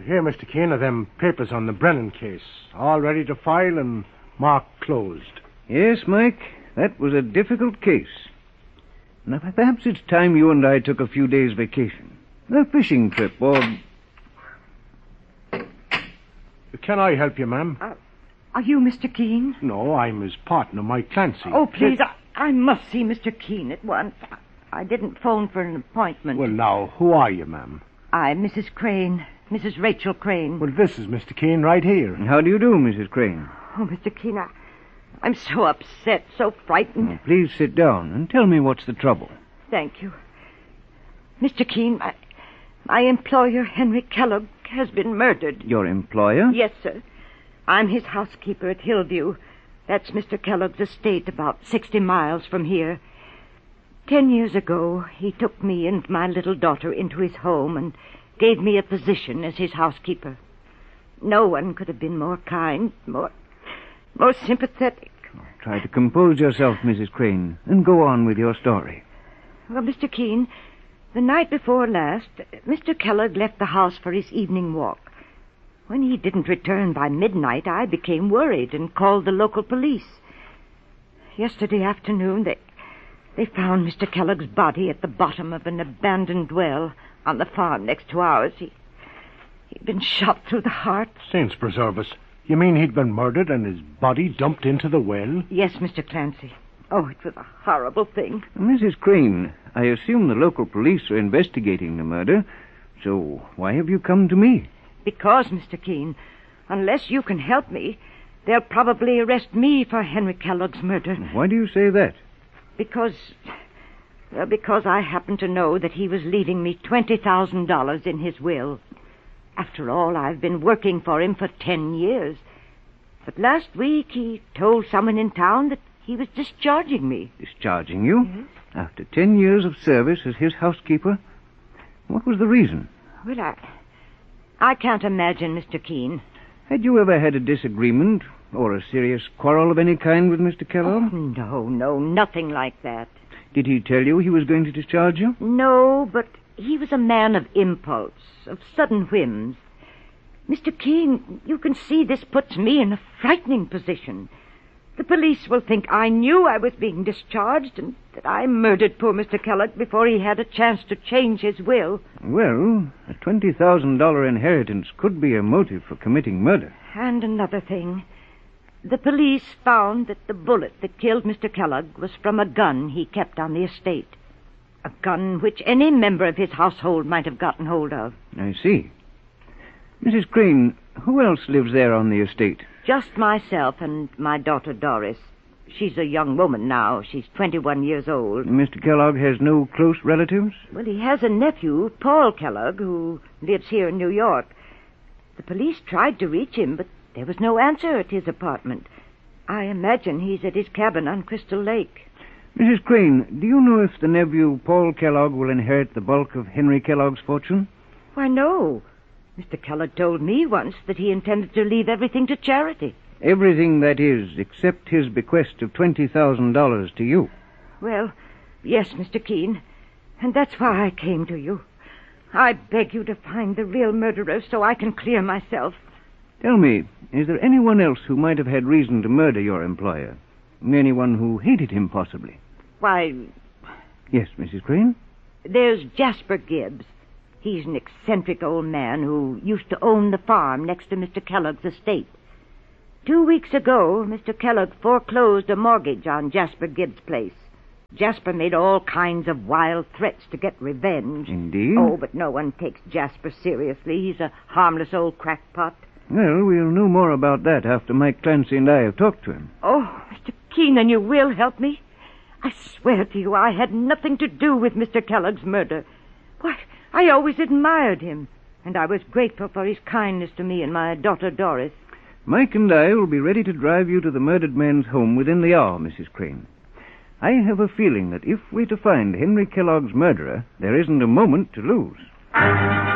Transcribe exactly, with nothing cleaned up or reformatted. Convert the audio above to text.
here, Mister Kane, are them papers on the Brennan case. All ready to file and marked closed. Yes, Mike, that was a difficult case. Now, perhaps it's time you and I took a few days' vacation. A fishing trip, or... Can I help you, ma'am? Uh, are you Mister Keene? No, I'm his partner, Mike Clancy. Oh, please, I, I must see Mister Keene at once. I, I didn't phone for an appointment. Well, now, who are you, ma'am? I'm Missus Crane, Missus Rachel Crane. Well, this is Mister Kane right here. How do you do, Missus Crane? Oh, Mister Keene, I, I'm so upset, so frightened. Oh, please sit down and tell me what's the trouble. Thank you. Mister Keene, my, my employer, Henry Kellogg, has been murdered. Your employer? Yes, sir. I'm his housekeeper at Hillview. That's Mister Kellogg's estate, about sixty miles from here. Ten years ago, he took me and my little daughter into his home and gave me a position as his housekeeper. No one could have been more kind, more, more sympathetic. Try to compose yourself, Missus Crane, and go on with your story. Well, Mister Keene, the night before last, Mister Kellogg left the house for his evening walk. When he didn't return by midnight, I became worried and called the local police. Yesterday afternoon, they, they found Mister Kellogg's body at the bottom of an abandoned well on the farm next to ours. He, he'd been shot through the heart. Saints preserve us. You mean he'd been murdered and his body dumped into the well? Yes, Mister Clancy. Oh, it was a horrible thing. Missus Crane, I assume the local police are investigating the murder, so why have you come to me? Because, Mister Keene, unless you can help me, they'll probably arrest me for Henry Kellogg's murder. Why do you say that? Because... Well, because I happen to know that he was leaving me twenty thousand dollars in his will. After all, I've been working for him for ten years. But last week he told someone in town that he was discharging me. Discharging you? Yes. After ten years of service as his housekeeper? What was the reason? Well, I... I can't imagine, Mister Keene. Had you ever had a disagreement or a serious quarrel of any kind with Mister Kellogg? Oh, no, no, nothing like that. Did he tell you he was going to discharge you? No, but he was a man of impulse, of sudden whims. Mister Keene, you can see this puts me in a frightening position. The police will think I knew I was being discharged and that I murdered poor Mister Kellogg before he had a chance to change his will. Well, a twenty thousand dollars inheritance could be a motive for committing murder. And another thing. The police found that the bullet that killed Mister Kellogg was from a gun he kept on the estate. A gun which any member of his household might have gotten hold of. I see. Missus Crane, who else lives there on the estate? Just myself and my daughter Doris. She's a young woman now. She's twenty-one years old. Mister Kellogg has no close relatives? Well, he has a nephew, Paul Kellogg, who lives here in New York. The police tried to reach him, but there was no answer at his apartment. I imagine he's at his cabin on Crystal Lake. Missus Crane, do you know if the nephew, Paul Kellogg, will inherit the bulk of Henry Kellogg's fortune? Why, no. Mister Kellogg told me once that he intended to leave everything to charity. Everything, that is, except his bequest of twenty thousand dollars to you. Well, yes, Mister Keene. And that's why I came to you. I beg you to find the real murderer so I can clear myself. Tell me, is there anyone else who might have had reason to murder your employer? Anyone who hated him, possibly? Why... Yes, Missus Crane? There's Jasper Gibbs. He's an eccentric old man who used to own the farm next to Mister Kellogg's estate. Two weeks ago, Mister Kellogg foreclosed a mortgage on Jasper Gibbs' place. Jasper made all kinds of wild threats to get revenge. Indeed? Oh, but no one takes Jasper seriously. He's a harmless old crackpot. Well, we'll know more about that after Mike Clancy and I have talked to him. Oh, Mister Keenan, you will help me? I swear to you I had nothing to do with Mister Kellogg's murder. Why, I always admired him, and I was grateful for his kindness to me and my daughter Doris. Mike and I will be ready to drive you to the murdered man's home within the hour, Missus Crane. I have a feeling that if we're to find Henry Kellogg's murderer, there isn't a moment to lose.